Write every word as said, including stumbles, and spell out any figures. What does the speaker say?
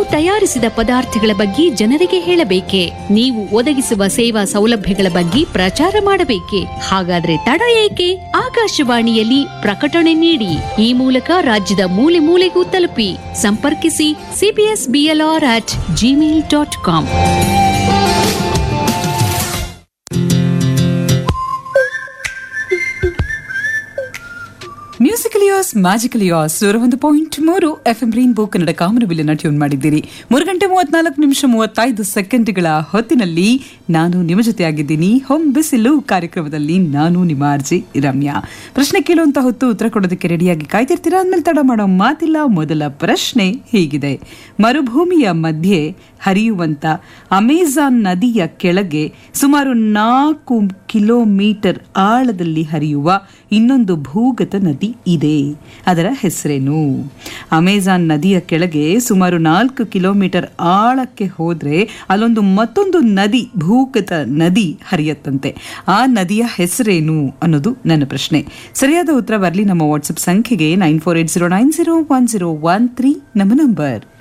ತಯಾರಿಸಿದ ಪದಾರ್ಥಗಳ ಬಗ್ಗೆ ಜನರಿಗೆ ಹೇಳಬೇಕೆ? ನೀವು ಒದಗಿಸುವ ಸೇವಾ ಸೌಲಭ್ಯಗಳ ಬಗ್ಗೆ ಪ್ರಚಾರ ಮಾಡಬೇಕೆ? ಹಾಗಾದ್ರೆ ತಡ ಏಕೆ? ಆಕಾಶವಾಣಿಯಲ್ಲಿ ಪ್ರಕಟಣೆ ನೀಡಿ. ಈ ಮೂಲಕ ರಾಜ್ಯದ ಮೂಲೆ ಮೂಲೆಗೂ ತಲುಪಿ. ಸಂಪರ್ಕಿಸಿ CBS BLR at Gmail dot com. ಮ್ಯೂಸಿಕಲಿಯಾಸ್ ಮ್ಯಾಜಿಕಲಿಯಾಸ್ ನೂರ ಒಂದು ಪಾಯಿಂಟ್ ಮೂರು F M rainbow Kannada ಕಾಮನಬಿಲ್ಲನ್ನ tune ಮಾಡಿದ್ದೀರಿ. ಮೂರು ಗಂಟೆ ಮೂವತ್ನಾಲ್ಕು ನಿಮಿಷ ಮೂವತ್ತೈದು ಸೆಕೆಂಡ್ಗಳ ಹೊತ್ತಿನಲ್ಲಿ ನಾನು ನಿಮ್ಮ ಜೊತೆ ಆಗಿದ್ದೀನಿ ಹೊಂ ಬಿಸಿಲು ಕಾರ್ಯಕ್ರಮದಲ್ಲಿ. ನಾನು ನಿಮ್ಮ ಆರ್ಜಿ ರಮ್ಯಾ. ಪ್ರಶ್ನೆ ಕೇಳುವಂತ ಹೊತ್ತು ಉತ್ತರ ಕೊಡೋದಕ್ಕೆ ರೆಡಿಯಾಗಿ ಕಾಯ್ತಿರ್ತೀರಾ ಅಂದ್ಮೇಲೆ ತಡ ಮಾಡೋ ಮಾತಿಲ್ಲ. ಮೊದಲ ಪ್ರಶ್ನೆ ಹೀಗಿದೆ: ಮರುಭೂಮಿಯ ಮಧ್ಯೆ ಹರಿಯುವಂತ ಅಮೆಜಾನ್ ನದಿಯ ಕೆಳಗೆ ಸುಮಾರು ನಾಲ್ಕು ಕಿಲೋಮೀಟರ್ ಆಳದಲ್ಲಿ ಹರಿಯುವ ಇನ್ನೊಂದು ಭೂಗತ ನದಿ ಇದೆ. ಅದರ ಹೆಸರೇನು? ಅಮೆಜಾನ್ ನದಿಯ ಕೆಳಗೆ ಸುಮಾರು ನಾಲ್ಕು ಕಿಲೋಮೀಟರ್ ಆಳಕ್ಕೆ ಹೋದ್ರೆ ಅಲ್ಲೊಂದು ಮತ್ತೊಂದು ನದಿ, ಭೂಗತ ನದಿ ಹರಿಯತ್ತಂತೆ. ಆ ನದಿಯ ಹೆಸರೇನು ಅನ್ನೋದು ನನ್ನ ಪ್ರಶ್ನೆ. ಸರಿಯಾದ ಉತ್ತರ ಬರಲಿ ನಮ್ಮ ವಾಟ್ಸ್ಆಪ್ ಸಂಖ್ಯೆಗೆ nine four eight zero nine zero one zero one three ನಮ್ಮ ನಂಬರ್.